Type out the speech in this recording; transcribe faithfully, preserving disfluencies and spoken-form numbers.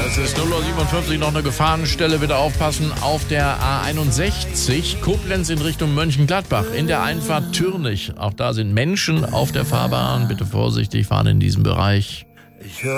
Es ist null Uhr siebenundfünfzig, noch eine Gefahrenstelle. Bitte aufpassen auf der A einundsechzig, Koblenz in Richtung Mönchengladbach. In der Einfahrt Türnich. Auch da sind Menschen auf der Fahrbahn. Bitte vorsichtig fahren in diesem Bereich. Ich höre